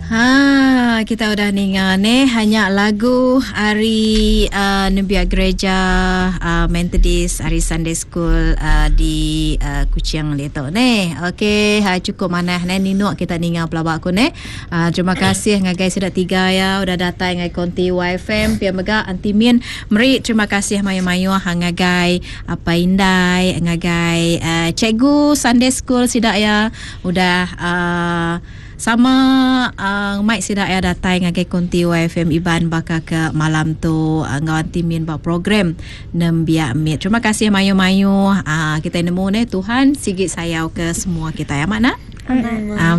Kita udah ningan hanya lagu hari Nubiak Gereja Methodist hari Sunday School di Kuching Leto Okey, cukup mana ninok kita ningan pelabak aku terima kasih ngagai sudah 3 ya udah datang ngai konti YFM pia mega antimin meri terima kasih mayu-mayu ngagai apa indai ngagai cikgu Sunday School sidak ya udah sama Mike sidak ya datang ngagai konti YFM Iban baka ke malam tu ngawan timin ba program nembia mit. Terima kasih mayu-mayu kita nemu Tuhan sigit sayau ke semua kita ya makna. Amin.